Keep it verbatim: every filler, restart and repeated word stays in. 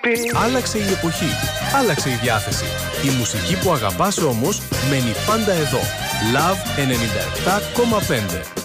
Άλλαξε η εποχή. Άλλαξε η διάθεση. Η μουσική που αγαπάς όμως μένει πάντα εδώ. Love ενενήντα επτά κόμμα πέντε.